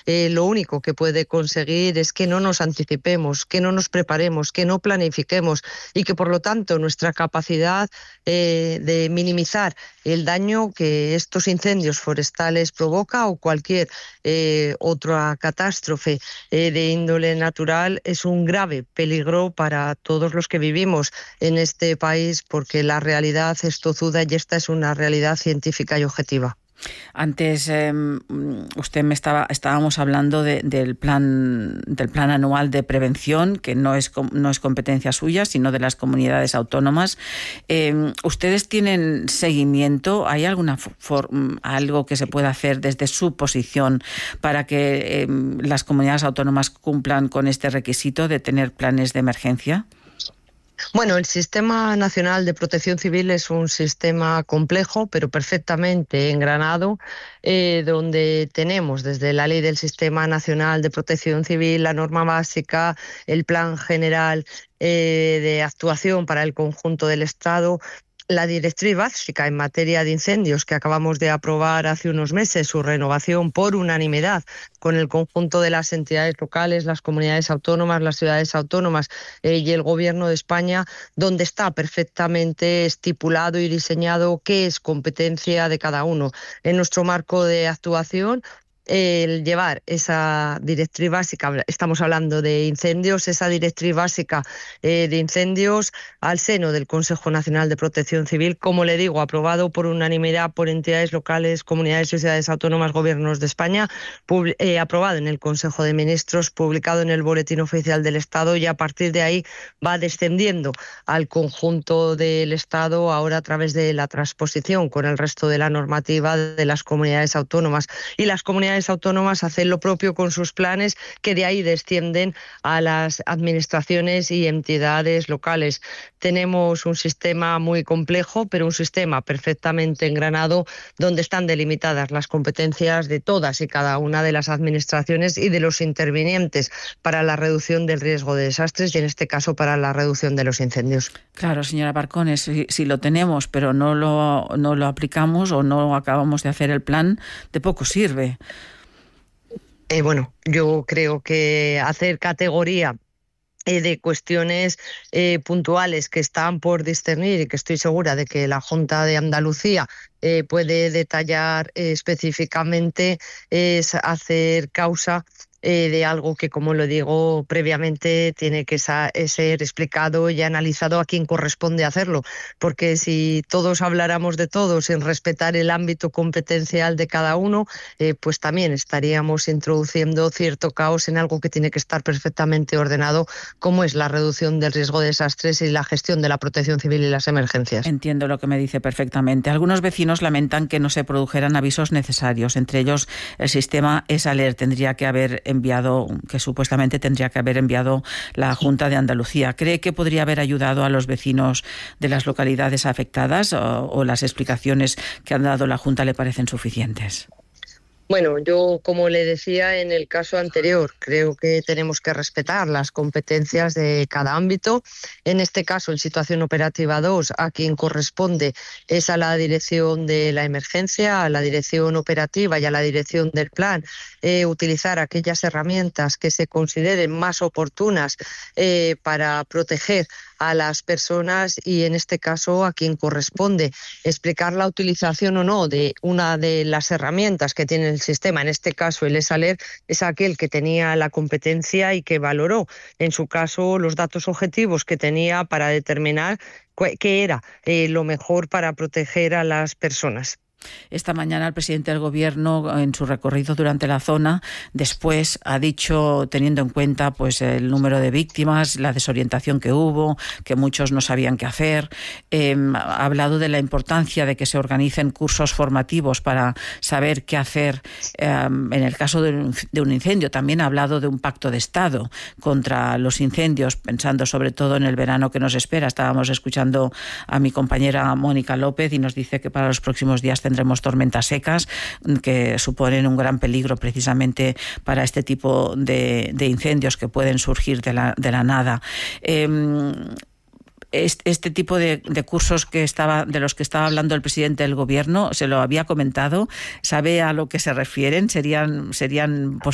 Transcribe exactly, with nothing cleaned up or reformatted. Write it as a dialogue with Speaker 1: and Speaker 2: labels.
Speaker 1: eh, lo único que puede conseguir es que no nos anticipemos, que no nos preparemos, que no planifiquemos y que por lo tanto nuestra capacidad eh, de minimizar el daño que estos incendios forestales provoca o cualquier eh, otra catástrofe eh, de índole natural es un grave peligro para todos los que vivimos en este país, porque la realidad es tozuda y esta es una realidad científica y objetiva.
Speaker 2: Antes eh, usted me estaba estábamos hablando de, del plan del plan anual de prevención, que no es no es competencia suya, sino de las comunidades autónomas. Eh, ¿Ustedes tienen seguimiento? ¿Hay alguna for, algo que se pueda hacer desde su posición para que eh, las comunidades autónomas cumplan con este requisito de tener planes de emergencia?
Speaker 1: Bueno, el Sistema Nacional de Protección Civil es un sistema complejo, pero perfectamente engranado, eh, donde tenemos desde la Ley del Sistema Nacional de Protección Civil, la norma básica, el Plan General eh, de Actuación para el conjunto del Estado, la directriz básica en materia de incendios que acabamos de aprobar hace unos meses, su renovación por unanimidad con el conjunto de las entidades locales, las comunidades autónomas, las ciudades autónomas eh, y el Gobierno de España, donde está perfectamente estipulado y diseñado qué es competencia de cada uno. En nuestro marco de actuación, el llevar esa directriz básica, estamos hablando de incendios, esa directriz básica eh, de incendios al seno del Consejo Nacional de Protección Civil, como le digo, aprobado por unanimidad por entidades locales, comunidades y ciudades autónomas, gobiernos de España, pub, eh, aprobado en el Consejo de Ministros, publicado en el Boletín Oficial del Estado, y a partir de ahí va descendiendo al conjunto del Estado, ahora a través de la transposición con el resto de la normativa de las comunidades autónomas. Y las comunidades autónomas hacen lo propio con sus planes, que de ahí descienden a las administraciones y entidades locales. Tenemos un sistema muy complejo, pero un sistema perfectamente engranado, donde están delimitadas las competencias de todas y cada una de las administraciones y de los intervinientes para la reducción del riesgo de desastres y en este caso para la reducción de los incendios.
Speaker 2: Claro, señora Barcones, si, si lo tenemos pero no lo, no lo aplicamos o no acabamos de hacer el plan, de poco sirve.
Speaker 1: Eh, bueno, yo creo que hacer categoría eh, de cuestiones eh, puntuales que están por discernir y que estoy segura de que la Junta de Andalucía eh, puede detallar eh, específicamente es hacer causa eh, de algo que, como lo digo previamente, tiene que sa- ser explicado y analizado a quien corresponde hacerlo, porque si todos habláramos de todo sin respetar el ámbito competencial de cada uno, eh, pues también estaríamos introduciendo cierto caos en algo que tiene que estar perfectamente ordenado, como es la reducción del riesgo de desastres y la gestión de la protección civil y las emergencias.
Speaker 2: Entiendo lo que me dice perfectamente. Algunos vecinos lamentan que no se produjeran avisos necesarios, entre ellos el sistema EsAlert tendría que haber enviado, que supuestamente tendría que haber enviado la Junta de Andalucía. ¿Cree que podría haber ayudado a los vecinos de las localidades afectadas o, o las explicaciones que han dado la Junta le parecen suficientes?
Speaker 1: Bueno, yo, como le decía en el caso anterior, creo que tenemos que respetar las competencias de cada ámbito. En este caso, en situación operativa dos, a quien corresponde es a la dirección de la emergencia, a la dirección operativa y a la dirección del plan, eh, utilizar aquellas herramientas que se consideren más oportunas eh, para proteger a las personas y, en este caso, a quien corresponde explicar la utilización o no de una de las herramientas que tiene el sistema. En este caso, el EsAlert es aquel que tenía la competencia y que valoró, en su caso, los datos objetivos que tenía para determinar qué era eh, lo mejor para proteger a las personas.
Speaker 2: Esta mañana el presidente del Gobierno, en su recorrido durante la zona, después ha dicho, teniendo en cuenta pues el número de víctimas, la desorientación que hubo, que muchos no sabían qué hacer, eh, ha hablado de la importancia de que se organicen cursos formativos para saber qué hacer eh, en el caso de un, de un incendio. También ha hablado de un pacto de Estado contra los incendios, pensando sobre todo en el verano que nos espera. Estábamos escuchando a mi compañera Mónica López y nos dice que para los próximos días tendremos tormentas secas que suponen un gran peligro precisamente para este tipo de, de incendios que pueden surgir de la, de la nada. Eh, Este, este tipo de, de cursos que estaba, de los que estaba hablando el presidente del Gobierno, ¿se lo había comentado? ¿Sabe a lo que se refieren? ¿Serían, serían posibles?